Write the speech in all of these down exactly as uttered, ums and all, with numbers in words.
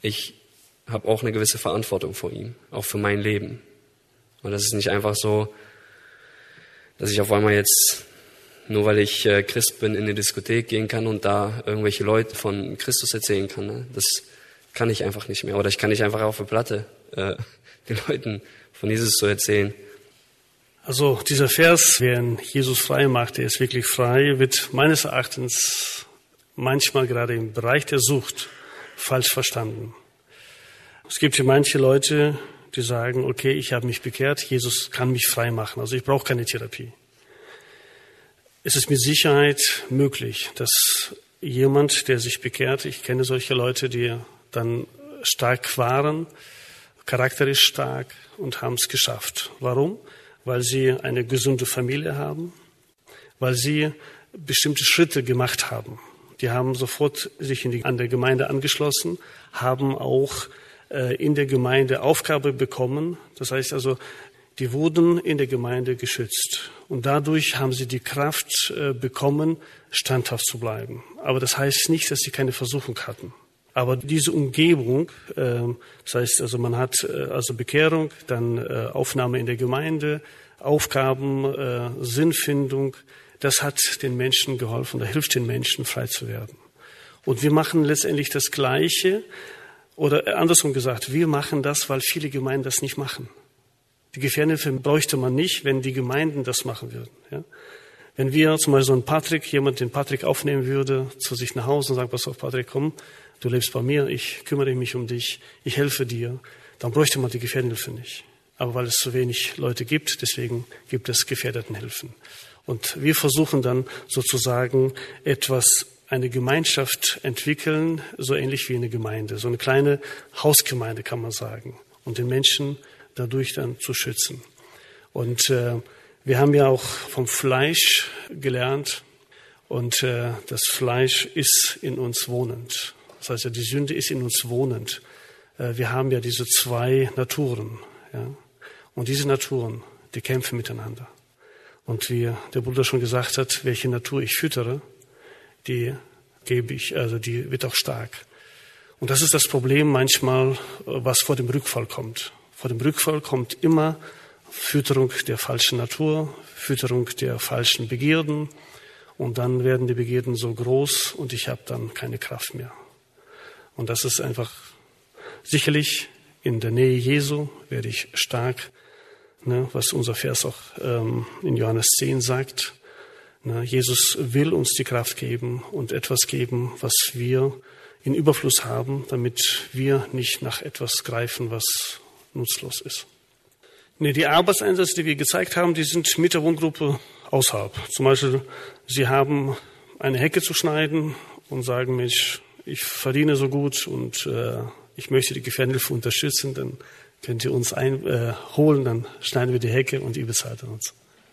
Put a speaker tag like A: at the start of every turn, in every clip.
A: ich habe auch eine gewisse Verantwortung vor ihm, auch für mein Leben. Und das ist nicht einfach so, dass ich auf einmal jetzt, nur weil ich äh, Christ bin, in eine Diskothek gehen kann und da irgendwelche Leute von Christus erzählen kann. Ne? Das kann ich einfach nicht mehr. Oder ich kann nicht einfach auf der Platte äh, den Leuten von Jesus so erzählen.
B: Also dieser Vers, wer Jesus frei macht, der ist wirklich frei, wird meines Erachtens manchmal gerade im Bereich der Sucht falsch verstanden. Es gibt hier manche Leute, die sagen, okay, ich habe mich bekehrt, Jesus kann mich frei machen, also ich brauche keine Therapie. Es ist mit Sicherheit möglich, dass jemand, der sich bekehrt, ich kenne solche Leute, die dann stark waren, charakterisch stark und haben es geschafft. Warum? Weil sie eine gesunde Familie haben, weil sie bestimmte Schritte gemacht haben. Die haben sofort sich in die, an der Gemeinde angeschlossen, haben auch äh, in der Gemeinde Aufgabe bekommen. Das heißt also, die wurden in der Gemeinde geschützt. Und dadurch haben sie die Kraft äh, bekommen, standhaft zu bleiben. Aber das heißt nicht, dass sie keine Versuchung hatten. Aber diese Umgebung, äh, das heißt also, man hat äh, also Bekehrung, dann äh, Aufnahme in der Gemeinde, Aufgaben, äh, Sinnfindung, das hat den Menschen geholfen, da hilft den Menschen, frei zu werden. Und wir machen letztendlich das Gleiche, oder andersrum gesagt, wir machen das, weil viele Gemeinden das nicht machen. Die Gefährdenhilfe bräuchte man nicht, wenn die Gemeinden das machen würden. Ja? Wenn wir zum Beispiel so einen Patrick, jemand den Patrick aufnehmen würde, zu sich nach Hause und sagt, pass auf Patrick, komm, du lebst bei mir, ich kümmere mich um dich, ich helfe dir, dann bräuchte man die Gefährdenhilfe nicht. Aber weil es zu wenig Leute gibt, deswegen gibt es Gefährdetenhilfen. Und wir versuchen dann sozusagen etwas, eine Gemeinschaft entwickeln, so ähnlich wie eine Gemeinde, so eine kleine Hausgemeinde kann man sagen, und den Menschen dadurch dann zu schützen. Und äh, wir haben ja auch vom Fleisch gelernt, und äh, das Fleisch ist in uns wohnend. Das heißt ja, die Sünde ist in uns wohnend. Äh, wir haben ja diese zwei Naturen, ja, und diese Naturen, die kämpfen miteinander. Und wie der Bruder schon gesagt hat, welche Natur ich füttere, die gebe ich, also die wird auch stark. Und das ist das Problem manchmal, was vor dem Rückfall kommt. Vor dem Rückfall kommt immer Fütterung der falschen Natur, Fütterung der falschen Begierden. Und dann werden die Begierden so groß und ich habe dann keine Kraft mehr. Und das ist einfach sicherlich in der Nähe Jesu werde ich stark, ne, was unser Vers auch ähm, in Johannes zehn sagt. Ne, Jesus will uns die Kraft geben und etwas geben, was wir in Überfluss haben, damit wir nicht nach etwas greifen, was nutzlos ist. Ne, die Arbeitseinsätze, die wir gezeigt haben, die sind mit der Wohngruppe außerhalb. Zum Beispiel, sie haben eine Hecke zu schneiden und sagen, Mensch, ich verdiene so gut und äh, ich möchte die Gefährdenhilfe unterstützen, dann könnt ihr uns einholen, äh, dann schneiden wir die Hecke und ihr bezahlt uns.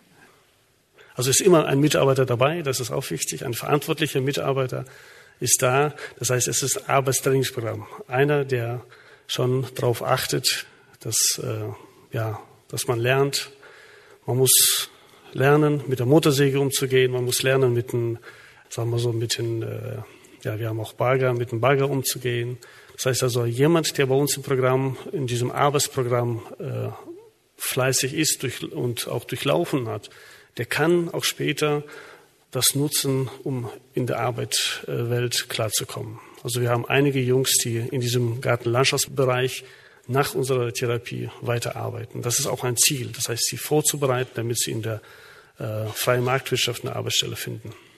B: Also ist immer ein Mitarbeiter dabei, das ist auch wichtig, ein verantwortlicher Mitarbeiter ist da. Das heißt, es ist ein Arbeitstrainingsprogramm. Einer, der schon darauf achtet, dass, äh, ja, dass man lernt. Man muss lernen, mit der Motorsäge umzugehen. Man muss lernen, mit den, sagen wir so, mit den, äh, ja, wir haben auch Bagger, mit dem Bagger umzugehen. Das heißt also, jemand, der bei uns im Programm, in diesem Arbeitsprogramm äh, fleißig ist durch, und auch durchlaufen hat, der kann auch später das nutzen, um in der Arbeitswelt klarzukommen. Also wir haben einige Jungs, die in diesem Gartenlandschaftsbereich nach unserer Therapie weiterarbeiten. Das ist auch ein Ziel. Das heißt, sie vorzubereiten, damit sie in der äh, freien Marktwirtschaft eine Arbeitsstelle finden.